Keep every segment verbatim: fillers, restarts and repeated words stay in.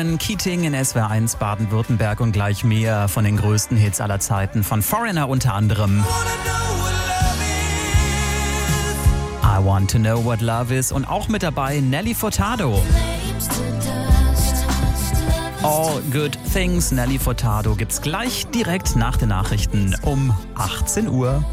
Ronan Keating in S W R eins Baden-Württemberg und gleich mehr von den größten Hits aller Zeiten. Von Foreigner unter anderem I Want to Know What Love Is und auch mit dabei Nelly Furtado. All Good Things, Nelly Furtado gibt's gleich direkt nach den Nachrichten um achtzehn Uhr.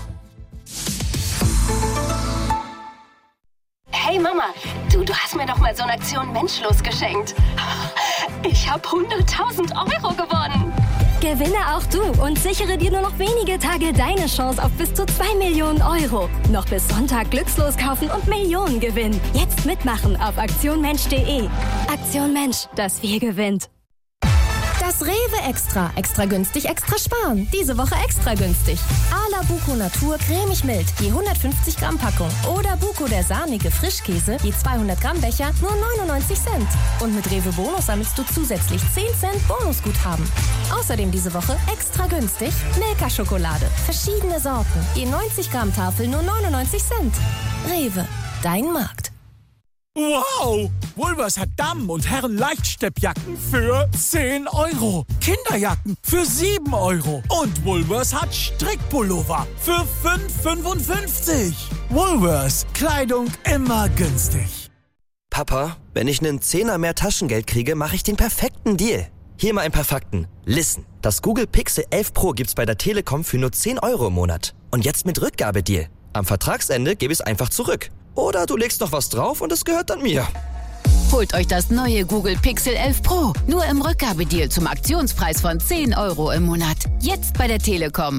Hey Mama, du, du hast mir doch mal so eine Aktion Menschlos geschenkt. Ich habe hunderttausend Euro gewonnen. Gewinne auch du und sichere dir nur noch wenige Tage deine Chance auf bis zu zwei Millionen Euro. Noch bis Sonntag Glückslos kaufen und Millionen gewinnen. Jetzt mitmachen auf aktion mensch punkt de. Aktion Mensch, das wir gewinnt. Das Rewe Extra. Extra günstig, extra sparen. Diese Woche extra günstig. Ala Buko Natur cremig mild, je hundertfünfzig Gramm Packung. Oder Buko der sahnige Frischkäse, je zweihundert Gramm Becher, nur neunundneunzig Cent. Und mit Rewe Bonus sammelst du zusätzlich zehn Cent Bonusguthaben. Außerdem diese Woche extra günstig Milka Schokolade. Verschiedene Sorten, je neunzig Gramm Tafel, nur neunundneunzig Cent. Rewe, dein Markt. Wow! Woolworths hat Damen- und Herren-Leichtsteppjacken für zehn Euro. Kinderjacken für sieben Euro. Und Woolworths hat Strickpullover für fünf Euro fünfundfünfzig. Woolworths. Kleidung immer günstig. Papa, wenn ich einen Zehner mehr Taschengeld kriege, mache ich den perfekten Deal. Hier mal ein paar Fakten. Listen, das Google Pixel elf Pro gibt's bei der Telekom für nur zehn Euro im Monat. Und jetzt mit Rückgabedeal. Am Vertragsende gebe ich es einfach zurück. Oder du legst noch was drauf und es gehört dann mir. Holt euch das neue Google Pixel elf Pro. Nur im Rückgabedeal zum Aktionspreis von zehn Euro im Monat. Jetzt bei der Telekom.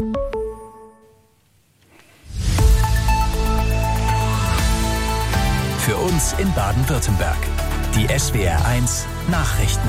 Für uns in Baden-Württemberg. Die S W R eins Nachrichten.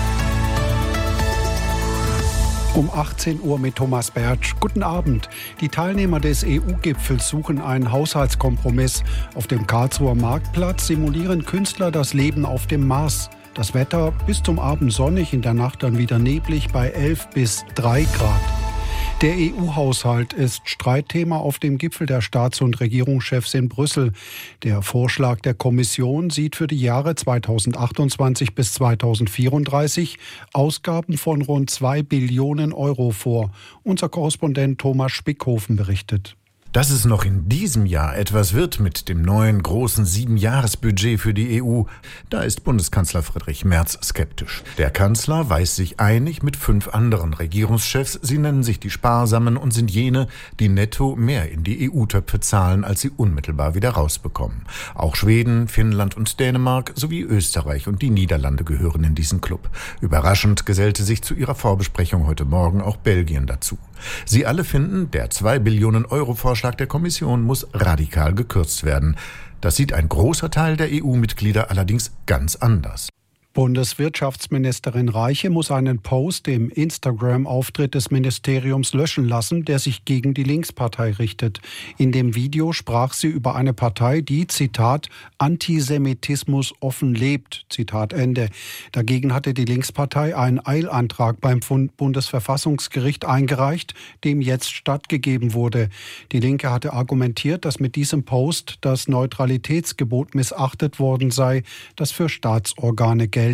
Um achtzehn Uhr mit Thomas Bertsch. Guten Abend. Die Teilnehmer des E U-Gipfels suchen einen Haushaltskompromiss. Auf dem Karlsruher Marktplatz simulieren Künstler das Leben auf dem Mars. Das Wetter bis zum Abend sonnig, in der Nacht dann wieder neblig bei elf bis drei Grad. Der E U-Haushalt ist Streitthema auf dem Gipfel der Staats- und Regierungschefs in Brüssel. Der Vorschlag der Kommission sieht für die Jahre zweitausendachtundzwanzig bis zweitausendvierunddreißig Ausgaben von rund zwei Billionen Euro vor. Unser Korrespondent Thomas Spickhofen berichtet. Dass es noch in diesem Jahr etwas wird mit dem neuen großen Siebenjahresbudget für die E U, da ist Bundeskanzler Friedrich Merz skeptisch. Der Kanzler weiß sich einig mit fünf anderen Regierungschefs. Sie nennen sich die Sparsamen und sind jene, die netto mehr in die E U-Töpfe zahlen, als sie unmittelbar wieder rausbekommen. Auch Schweden, Finnland und Dänemark sowie Österreich und die Niederlande gehören in diesen Club. Überraschend gesellte sich zu ihrer Vorbesprechung heute Morgen auch Belgien dazu. Sie alle finden, der zwei Billionen Euro Vorschlag der Kommission muss radikal gekürzt werden. Das sieht ein großer Teil der E U-Mitglieder allerdings ganz anders. Bundeswirtschaftsministerin Reiche muss einen Post im Instagram-Auftritt des Ministeriums löschen lassen, der sich gegen die Linkspartei richtet. In dem Video sprach sie über eine Partei, die, Zitat, Antisemitismus offen lebt, Zitat Ende. Dagegen hatte die Linkspartei einen Eilantrag beim Bundesverfassungsgericht eingereicht, dem jetzt stattgegeben wurde. Die Linke hatte argumentiert, dass mit diesem Post das Neutralitätsgebot missachtet worden sei, das für Staatsorgane gelte.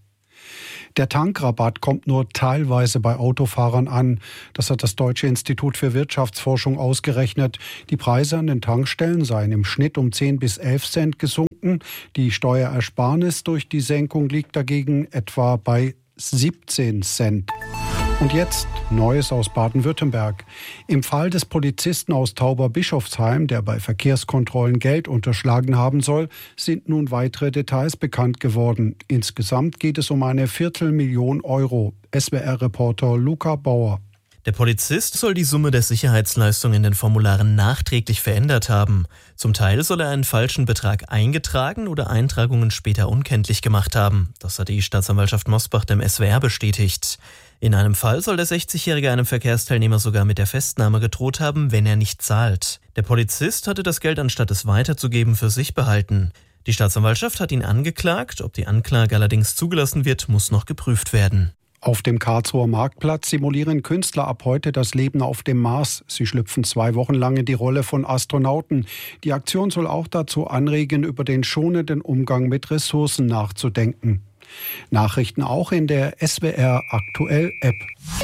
Der Tankrabatt kommt nur teilweise bei Autofahrern an. Das hat das Deutsche Institut für Wirtschaftsforschung ausgerechnet. Die Preise an den Tankstellen seien im Schnitt um zehn bis elf Cent gesunken. Die Steuerersparnis durch die Senkung liegt dagegen etwa bei siebzehn Cent. Und jetzt Neues aus Baden-Württemberg. Im Fall des Polizisten aus Tauberbischofsheim, der bei Verkehrskontrollen Geld unterschlagen haben soll, sind nun weitere Details bekannt geworden. Insgesamt geht es um eine Viertelmillion Euro. S W R-Reporter Luca Bauer. Der Polizist soll die Summe der Sicherheitsleistung in den Formularen nachträglich verändert haben. Zum Teil soll er einen falschen Betrag eingetragen oder Eintragungen später unkenntlich gemacht haben. Das hat die Staatsanwaltschaft Mosbach dem S W R bestätigt. In einem Fall soll der sechzigjährige einem Verkehrsteilnehmer sogar mit der Festnahme gedroht haben, wenn er nicht zahlt. Der Polizist hatte das Geld, anstatt es weiterzugeben, für sich behalten. Die Staatsanwaltschaft hat ihn angeklagt. Ob die Anklage allerdings zugelassen wird, muss noch geprüft werden. Auf dem Karlsruher Marktplatz simulieren Künstler ab heute das Leben auf dem Mars. Sie schlüpfen zwei Wochen lang in die Rolle von Astronauten. Die Aktion soll auch dazu anregen, über den schonenden Umgang mit Ressourcen nachzudenken. Nachrichten auch in der S W R Aktuell App.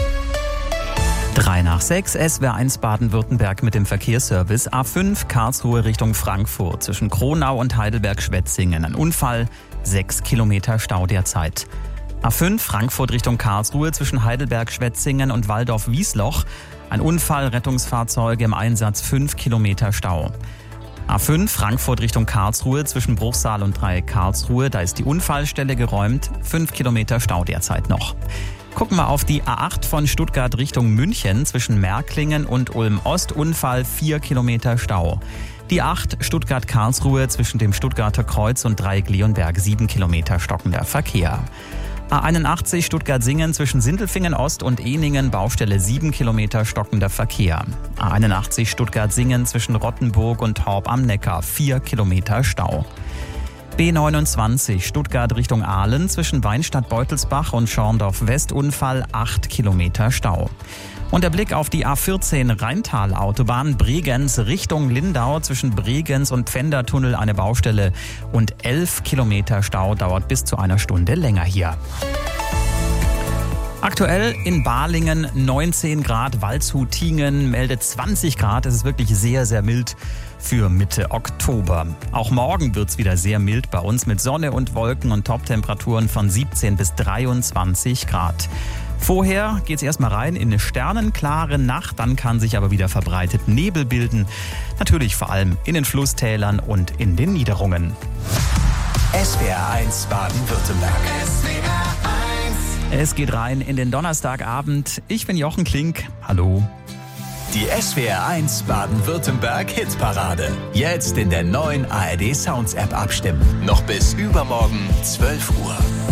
Drei nach sechs, S W R eins Baden-Württemberg mit dem Verkehrsservice. A fünf Karlsruhe Richtung Frankfurt zwischen Kronau und Heidelberg-Schwetzingen. Ein Unfall, sechs Kilometer Stau derzeit. A fünf Frankfurt Richtung Karlsruhe zwischen Heidelberg-Schwetzingen und Waldorf-Wiesloch. Ein Unfall, Rettungsfahrzeuge im Einsatz, fünf Kilometer Stau. A fünf Frankfurt Richtung Karlsruhe zwischen Bruchsal und Dreieck Karlsruhe. Da ist die Unfallstelle geräumt, fünf Kilometer Stau derzeit noch. Gucken wir auf die A acht von Stuttgart Richtung München zwischen Märklingen und Ulm-Ost. Unfall, vier Kilometer Stau. Die acht Stuttgart-Karlsruhe zwischen dem Stuttgarter Kreuz und Dreieck-Leonberg, sieben Kilometer stockender Verkehr. A einundachtzig Stuttgart-Singen zwischen Sindelfingen-Ost und Ehningen, Baustelle sieben Kilometer stockender Verkehr. A einundachtzig Stuttgart-Singen zwischen Rottenburg und Horb am Neckar, vier Kilometer Stau. B neunundzwanzig Stuttgart Richtung Aalen zwischen Weinstadt-Beutelsbach und Schorndorf-West, Unfall, acht Kilometer Stau. Und der Blick auf die A vierzehn Rheintal-Autobahn Bregenz Richtung Lindau zwischen Bregenz und Pfändertunnel eine Baustelle und elf Kilometer Stau, dauert bis zu einer Stunde länger hier. Aktuell in Balingen neunzehn Grad, Waldshut-Tiengen meldet zwanzig Grad. Es ist wirklich sehr, sehr mild für Mitte Oktober. Auch morgen wird es wieder sehr mild bei uns mit Sonne und Wolken und Toptemperaturen von siebzehn bis dreiundzwanzig Grad. Vorher geht es erstmal rein in eine sternenklare Nacht, dann kann sich aber wieder verbreitet Nebel bilden. Natürlich vor allem in den Flusstälern und in den Niederungen. S W R eins Baden-Württemberg. Es geht rein in den Donnerstagabend. Ich bin Jochen Klink. Hallo. Die S W R eins Baden-Württemberg Hitparade. Jetzt in der neuen A R D Sounds App abstimmen. Noch bis übermorgen zwölf Uhr.